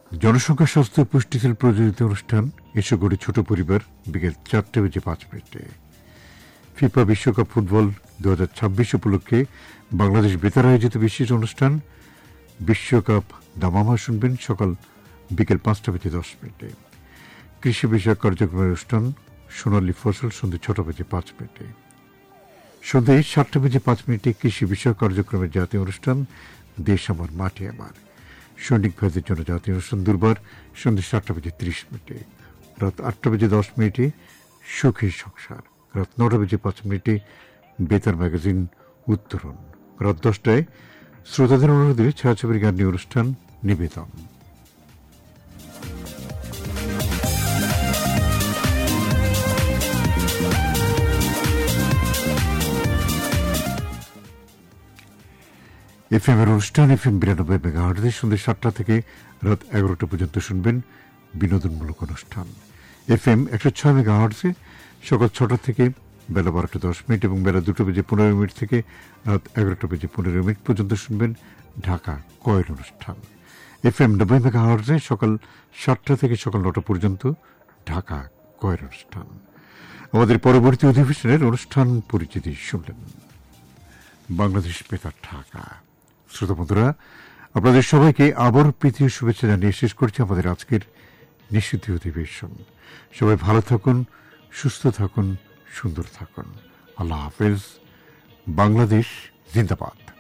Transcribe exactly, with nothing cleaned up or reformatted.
জনসংখ্যা স্বাস্থ্য পুষ্টিশীল প্রযোজিত অনুষ্ঠান এসো গড়ি ছোট পরিবার বিকেল চারটে বেজে পাঁচ মিনিটে। ফিফা বিশ্বকাপ ফুটবল দু হাজার ছাব্বিশ উপলক্ষে বাংলাদেশ বেতার আয়োজিত বিশেষ অনুষ্ঠান বিশ্বকাপ দামামা শুনবেন সকাল বিকেল পাঁচটা বেজে দশ মিনিটে। কৃষি বিষয়ক কার্যক্রমের অনুষ্ঠান সোনালী ফসল সন্ধ্যে ছটা বেজে পাঁচ মিনিটে। সন্ধ্যে সাতটা বেজে পাঁচ মিনিটে কৃষি বিষয়ক কার্যক্রমের জাতীয় অনুষ্ঠান দেশ আমার মাটি আমার। সৈনিক ভাইদের জন্য জাতীয় অনুষ্ঠান দুর্বার সন্ধ্যে সাতটা বেজে ত্রিশ মিনিটে। রাত আটটা বেজে দশ মিনিটে সুখী সংসার। রাত নটা বেজে পাঁচ মিনিটে বেতার ম্যাগাজিন উত্তরণ। রাত দশটায় শ্রোতাদের অনুরোধে ছায়াছবির গান নিয়ে অনুষ্ঠান নিবেদন। এফ এম এর অনুষ্ঠান এফ এম বিরানব্বই মেগাহার্টজে সন্ধ্যে সাতটা থেকে রাত এগারোটা পর্যন্ত শুনবেন বিনোদনমূলক অনুষ্ঠান। এফ এম একশো ছয় মেগাহার্টজে সকাল ছটা থেকে বেলা বারোটা দশ মিনিট এবং বেলা দুটো বেজে পনেরো মিনিট থেকে রাত এগারোটা বেজে পনেরো মিনিট পর্যন্ত শুনবেন ঢাকা কয়েল অনুষ্ঠান। এফ এম নব্বই মেগাহার্টজে সকাল সাতটা থেকে সকাল নটা পর্যন্ত ঢাকা কয়েল অনুষ্ঠান। আমাদের পরবর্তী অধিবেশনের অনুষ্ঠান পরিচিতি শুনলেন বাংলাদেশ বেতার ঢাকা। শ্রোতা বন্ধুরা, আপনাদের সবাইকে আবার প্রীতীয় শুভেচ্ছা জানিয়ে শেষ করছি আমাদের আজকের নিষিদ্ধ অধিবেশন। সবাই ভালো থাকুন, সুস্থ থাকুন, সুন্দর থাকুন। আল্লাহ হাফেজ। বাংলাদেশ জিন্দাবাদ।